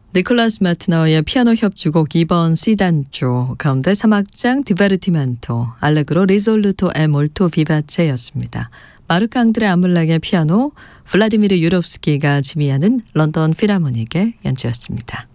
니콜라스 마트너의 피아노 협주곡 2번 C단조 가운데 3악장 디베르티멘토 알레그로 리졸루토 에 몰토 비바체였습니다. 마르크 앙드레 아물락의 피아노, 블라디미르 유롭스키가 지휘하는 런던 필하모닉의 연주였습니다.